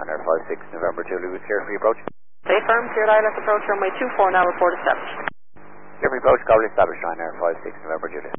Ryanair 56 November Julie with clear for the approach. Stay firm, cleared ILS approach runway 24 now, report established. Clear for the approach, coverage established Ryanair 56 November Julie.